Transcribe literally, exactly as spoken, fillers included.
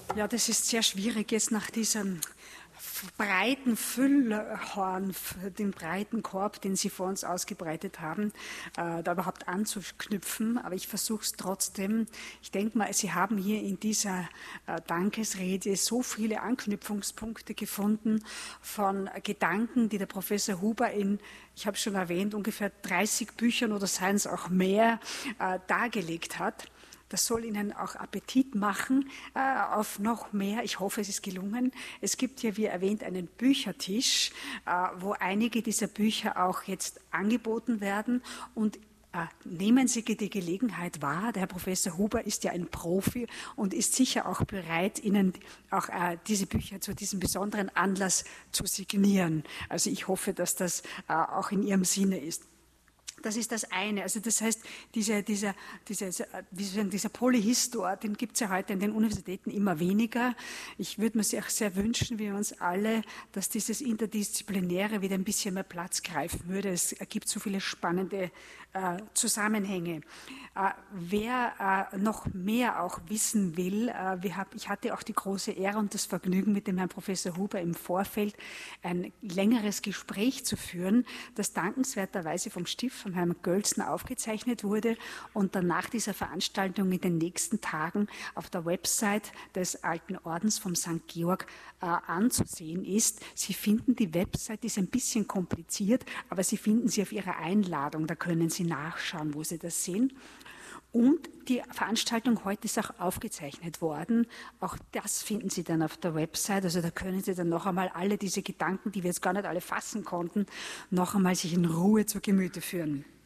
Ja, das ist sehr schwierig jetzt nach diesem breiten Füllhorn, den breiten Korb, den Sie vor uns ausgebreitet haben, äh, da überhaupt anzuknüpfen. Aber ich versuche es trotzdem. Ich denke mal, Sie haben hier in dieser äh, Dankesrede so viele Anknüpfungspunkte gefunden von Gedanken, die der Professor Huber in, ich habe schon erwähnt, ungefähr dreißig Büchern oder seien es auch mehr, äh, dargelegt hat. Das soll Ihnen auch Appetit machen äh, auf noch mehr. Ich hoffe, es ist gelungen. Es gibt ja, wie erwähnt, einen Büchertisch, äh, wo einige dieser Bücher auch jetzt angeboten werden. Und äh, nehmen Sie die Gelegenheit wahr. Der Herr Professor Huber ist ja ein Profi und ist sicher auch bereit, Ihnen auch äh, diese Bücher zu diesem besonderen Anlass zu signieren. Also ich hoffe, dass das äh, auch in Ihrem Sinne ist. Das ist das eine. Also das heißt, diese, dieser, dieser, wie sagen, dieser Polyhistor, den gibt es ja heute in den Universitäten immer weniger. Ich würde mir sehr, sehr wünschen, wir uns alle, dass dieses Interdisziplinäre wieder ein bisschen mehr Platz greifen würde. Es ergibt so viele spannende äh, Zusammenhänge. Äh, wer äh, noch mehr auch wissen will, äh, wir hab, ich hatte auch die große Ehre und das Vergnügen, mit dem Herrn Professor Huber im Vorfeld ein längeres Gespräch zu führen, das dankenswerterweise vom Stift von Herrn Gölzner aufgezeichnet wurde und dann nach dieser Veranstaltung in den nächsten Tagen auf der Website des Alten Ordens vom Sankt Georg äh, anzusehen ist. Sie finden die Website, die ist ein bisschen kompliziert, aber Sie finden sie auf Ihrer Einladung, da können Sie nachschauen, wo Sie das sehen. Und die Veranstaltung heute ist auch aufgezeichnet worden. Auch das finden Sie dann auf der Website. Also da können Sie dann noch einmal alle diese Gedanken, die wir jetzt gar nicht alle fassen konnten, noch einmal sich in Ruhe zu Gemüte führen.